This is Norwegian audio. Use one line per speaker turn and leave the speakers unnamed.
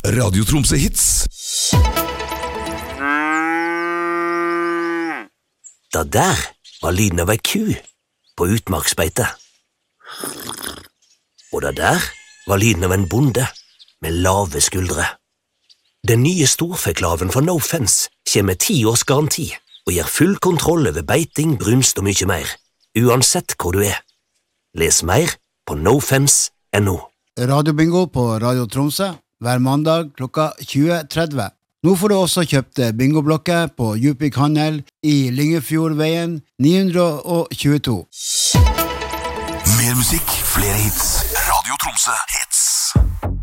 Radio Tromsø Hits.
Da der var lyden av ei ku på utmarksbeite. Og da der var lyden av en bonde med lave skuldre. Den nye storfeklaven fra No Fence kommer med 10 års garanti og gir full kontroll over beiting, brunst og mye mer, uansett hvor du er. Les mer på nofence.no.
Radiobingo på Radio Tromsø hver mandag klokka 20:30. Nå får du også kjøpt bingoblokker på Djupvik Handel i Lyngefjordveien 922.
Mer musikk, flere hits. Radio Tromsø Hits.